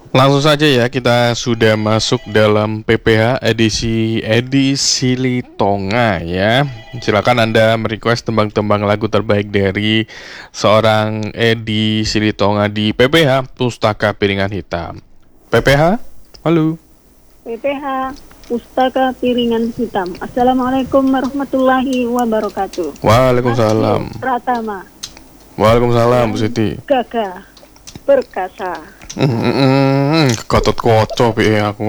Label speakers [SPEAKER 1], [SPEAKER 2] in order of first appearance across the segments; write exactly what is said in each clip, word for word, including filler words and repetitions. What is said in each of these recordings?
[SPEAKER 1] Langsung saja ya, kita sudah masuk dalam P P H edisi edisi Litonga ya. Silakan Anda merequest tembang-tembang lagu terbaik dari seorang Edi Silitonga di P P H Pustaka Piringan Hitam. P P H, halo.
[SPEAKER 2] P P H Pustaka Piringan Hitam. Assalamualaikum warahmatullahi wabarakatuh.
[SPEAKER 1] Waalaikumsalam.
[SPEAKER 2] Asli Pratama.
[SPEAKER 1] Waalaikumsalam, Bu Siti.
[SPEAKER 2] Gagah perkasa.
[SPEAKER 1] Hmm, kotot-kotot ya aku.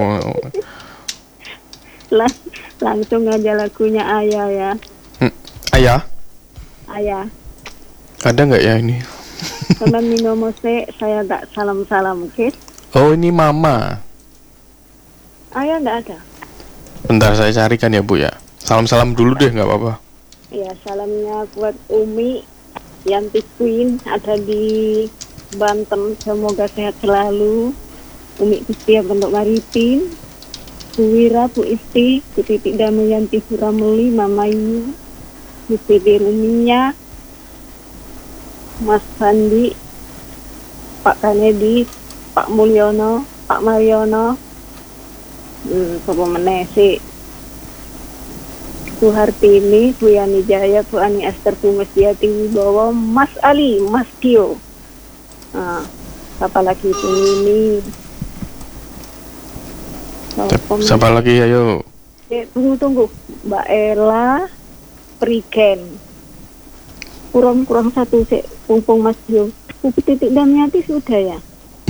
[SPEAKER 2] Lang langsung aja lagunya Ayah ya.
[SPEAKER 1] Hmm, ayah?
[SPEAKER 2] Ayah.
[SPEAKER 1] Ada nggak ya ini?
[SPEAKER 2] Teman Minomose, saya tak salam-salam, oke? Okay?
[SPEAKER 1] Oh, ini Mama.
[SPEAKER 2] Ayah nggak ada.
[SPEAKER 1] Bentar saya carikan ya Bu ya. Salam-salam dulu deh, nggak apa-apa.
[SPEAKER 2] Ya, salamnya buat Umi Yanti Queen ada di Banten, semoga sehat selalu. Umi Kustiya Bentuk Maritim, Bu Wira, Bu Isti, Bu Titik Damayanti Surameli, Mama Yu, Bu Siti Ruminya, Mas Sandi, Pak Kanedi, Pak Mulyono, Pak Mariono, hmm, Sopo Menesi, Bu Hartini, Bu Yani Jaya, Bu Ani Esther, Bu Mesdiati Wibowo, Mas Ali, Mas Tio. Nah, siapa lagi itu ini?
[SPEAKER 1] Siapa lagi ayo?
[SPEAKER 2] Eh, tunggu tunggu, Mbak Ella, Priken, kurang kurang satu sih, Pumpung Mas Tio. Bu Titik Damiati sudah ya.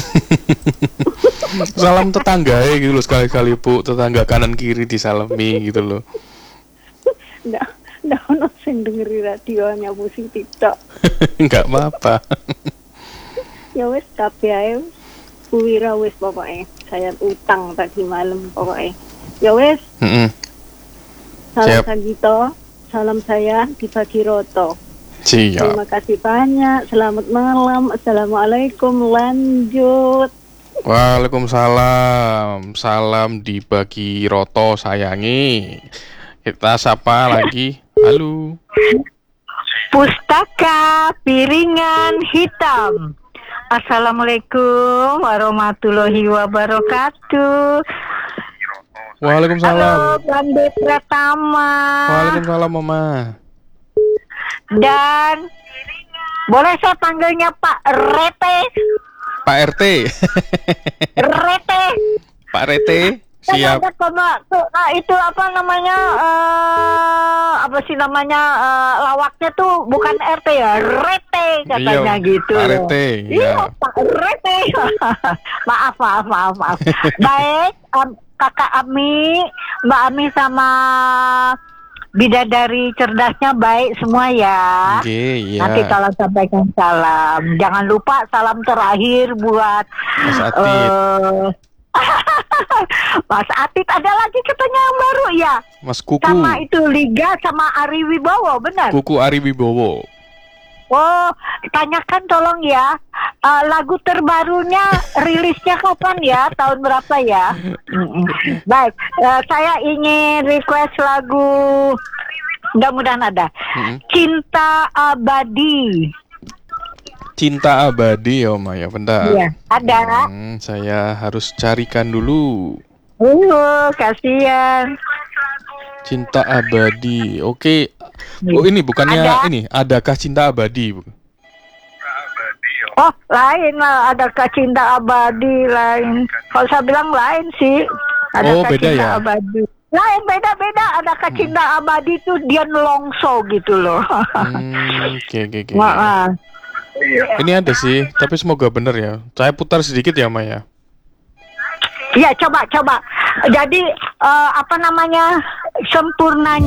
[SPEAKER 1] Salam tetangga ya gitu loh, sekali-kali Bu, tetangga kanan kiri disalami gitu loh.
[SPEAKER 2] Nggak, nggak ono sing dengeri radionya Bu Siti tok.
[SPEAKER 1] Nggak apa-apa.
[SPEAKER 2] Ya wes kabeh ae Bu Wira wes pokoknya. Saya utang tadi malam pokoknya. Ya wes.
[SPEAKER 1] Mm-mm.
[SPEAKER 2] Salam
[SPEAKER 1] Siap.
[SPEAKER 2] Sagito, salam saya dibagi roto.
[SPEAKER 1] Siap.
[SPEAKER 2] Terima kasih banyak. Selamat malam. Assalamualaikum. Lanjut.
[SPEAKER 1] Waalaikumsalam. Salam dibagi roto sayangi. Kita sapa lagi. Halo.
[SPEAKER 3] Pustaka Piringan Hitam. Assalamualaikum warahmatullahi wabarakatuh.
[SPEAKER 1] Waalaikumsalam.
[SPEAKER 3] Halo, Bande Pratama.
[SPEAKER 1] Waalaikumsalam Mama.
[SPEAKER 3] Dan boleh saya panggilnya Pak Rete?
[SPEAKER 1] Pak R T.
[SPEAKER 3] Rete.
[SPEAKER 1] Pak Rete. Siap.
[SPEAKER 3] Ada koma, nah, itu apa namanya? Uh, apa sih namanya? Uh, lawaknya tuh bukan R T ya, Rete katanya
[SPEAKER 1] Iya,
[SPEAKER 3] gitu.
[SPEAKER 1] Pak Rete.
[SPEAKER 3] Iya,
[SPEAKER 1] Ya.
[SPEAKER 3] Pak Rete. maaf, maaf, maaf, maaf. Baik, um, Kakak Ami, Mbak Ami sama bidadari cerdasnya baik semua ya.
[SPEAKER 1] Oke, iya.
[SPEAKER 3] Nanti tolong sampaikan salam. Jangan lupa salam terakhir buat
[SPEAKER 1] Mas Atit.
[SPEAKER 3] Uh, Mas Atit ada lagi katanya yang baru ya.
[SPEAKER 1] Mas Kuku.
[SPEAKER 3] Sama itu Liga sama Ari Wibowo, benar?
[SPEAKER 1] Kuku Ari Wibowo.
[SPEAKER 3] Oh, tanyakan tolong ya. Uh, lagu terbarunya rilisnya kapan ya? Tahun berapa ya? Mm-mm. Baik, uh, saya ingin request lagu. Mudah-mudahan ada.
[SPEAKER 1] Mm-mm.
[SPEAKER 3] Cinta Abadi.
[SPEAKER 1] Cinta Abadi ya Om ya, bentar.
[SPEAKER 3] Iya, ada.
[SPEAKER 1] Hmm, saya harus carikan dulu.
[SPEAKER 3] Uh, kasihan.
[SPEAKER 1] Cinta Abadi. Oke. Oh, ini bukannya
[SPEAKER 3] Ada.
[SPEAKER 1] ini, adakah Cinta Abadi?
[SPEAKER 3] Oh, lain lah, adakah cinta abadi lain. Kalau saya bilang lain sih.
[SPEAKER 1] Oh,
[SPEAKER 3] Adakah
[SPEAKER 1] beda
[SPEAKER 3] cinta
[SPEAKER 1] ya?
[SPEAKER 3] abadi. Lain, beda-beda. Adakah
[SPEAKER 1] Hmm.
[SPEAKER 3] cinta abadi itu dia nelongso gitu loh.
[SPEAKER 1] Hmm, oke oke oke.
[SPEAKER 3] Wah,
[SPEAKER 1] Ini ada sih, tapi semoga benar ya. Saya putar sedikit ya, Maya.
[SPEAKER 3] iya, coba, coba. Jadi, eh, apa namanya, sempurnanya